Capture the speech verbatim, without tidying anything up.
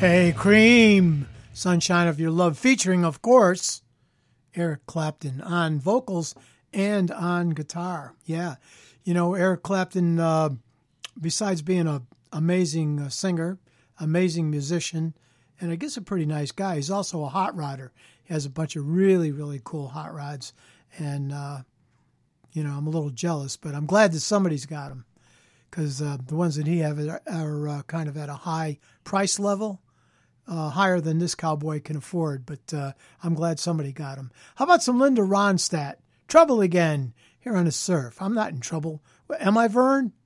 Hey, Cream, Sunshine of Your Love, featuring, of course, Eric Clapton on vocals and on guitar. Yeah. You know, Eric Clapton, uh, besides being an amazing uh, singer, amazing musician, and I guess a pretty nice guy, he's also a hot rodder. He has a bunch of really, really cool hot rods. And, uh, you know, I'm a little jealous, but I'm glad that somebody's got them, because uh, the ones that he have are, are uh, kind of at a high price level. Uh, higher than this cowboy can afford, but uh, I'm glad somebody got him. How about some Linda Ronstadt? Trouble Again, here on the Surf. I'm not in trouble. Am I, Vern?